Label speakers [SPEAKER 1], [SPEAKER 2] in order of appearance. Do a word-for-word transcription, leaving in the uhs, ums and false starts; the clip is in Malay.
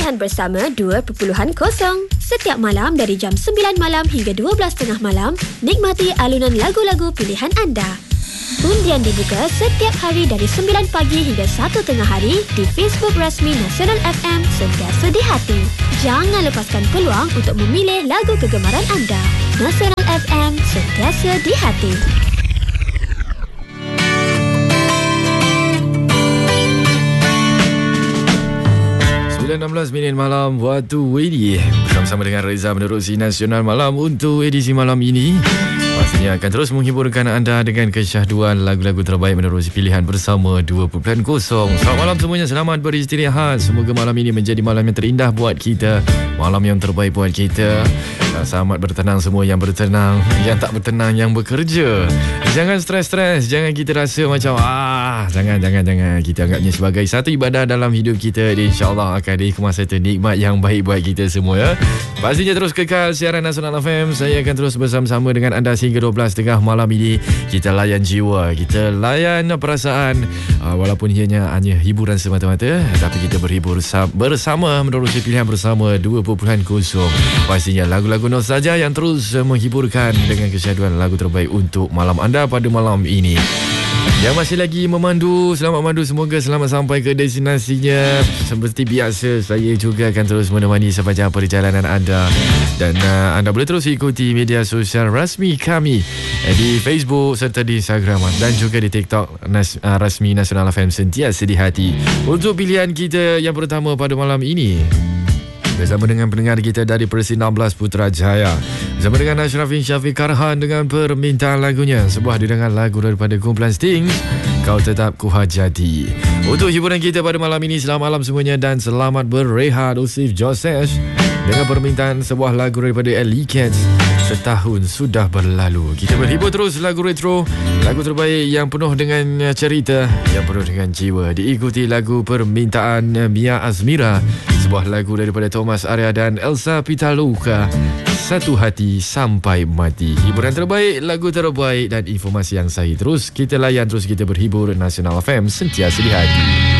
[SPEAKER 1] Pilihan Bersama dua titik kosong. Setiap malam dari jam sembilan malam hingga dua belas tiga puluh malam, nikmati alunan lagu-lagu pilihan anda. Undian dibuka setiap hari dari sembilan pagi hingga satu tengah hari di Facebook rasmi Nasional F M Sentiasa di Hati. Jangan lepaskan peluang untuk memilih lagu kegemaran anda. Nasional F M Sentiasa di Hati.
[SPEAKER 2] enam belas minit malam waktu W D. Bersama-sama dengan Reza menerusi Nasional Malam untuk edisi malam ini. Pastinya akan terus menghiburkan anda dengan kesyahduan lagu-lagu terbaik menerusi pilihan bersama dua titik kosong. Selamat malam semuanya, selamat beristirahat. Semoga malam ini menjadi malam yang terindah buat kita, malam yang terbaik buat kita. Selamat bertenang semua yang bertenang, yang tak bertenang yang bekerja. Jangan stres-stres, jangan kita rasa macam ah, jangan jangan jangan kita anggapnya sebagai satu ibadah dalam hidup kita. Insya-Allah akan dikemas satu nikmat yang baik buat kita semua ya. Pastinya terus kekal siaran Nasional F M. Saya akan terus bersama-sama dengan anda hingga dua belas tiga puluh malam ini. Kita layan jiwa, kita layan perasaan, uh, walaupun ianya hanya hiburan semata-mata, tapi kita berhibur bersama menerusi pilihan bersama dua titik kosong. Pastinya lagu-lagu nostalgia yang terus menghiburkan dengan kesyahduan lagu terbaik untuk malam anda pada malam ini. Yang masih lagi memandu, selamat memandu, semoga selamat sampai ke destinasinya. Seperti biasa, saya juga akan terus menemani sepanjang perjalanan anda. Dan uh, anda boleh terus ikuti media sosial rasmi kami eh, di Facebook serta di Instagram dan juga di TikTok nas, uh, rasmi Nasional F M Sentiasa di Hati. Untuk pilihan kita yang pertama pada malam ini, bersama dengan pendengar kita dari Persi enam belas Putrajaya, bersama dengan Ashrafin Syafiq Karhan dengan permintaan lagunya, sebuah didengar lagu daripada kumpulan Sting, Kau Tetap Ku Hajati. Untuk hiburan kita pada malam ini, selamat malam semuanya dan selamat berehat. Usif Joseph dengan permintaan sebuah lagu daripada Ellie Cats, Setahun Sudah Berlalu. Kita berhibur terus lagu retro, lagu terbaik yang penuh dengan cerita, yang penuh dengan jiwa. Diikuti lagu permintaan Mia Azmira, sebuah lagu daripada Thomas Arya dan Elsa Pitaluka, Satu Hati Sampai Mati. Hiburan terbaik, lagu terbaik dan informasi yang sahih. Terus kita layan, terus kita berhibur. Nasional F M Sentiasa di Hati.